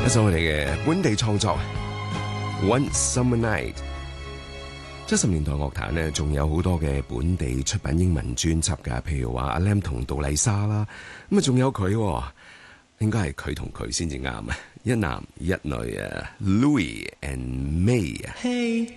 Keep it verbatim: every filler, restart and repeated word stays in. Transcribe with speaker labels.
Speaker 1: 一首我哋嘅本地創作《One Summer Night》。七十年代樂壇呢，仲有好多嘅本地出品英文專輯㗎，譬如話阿 Lam 同杜麗莎啦，咁啊仲有佢，應該係佢同佢先至啱啊，一男一女啊 ，Louis and May 啊。Hey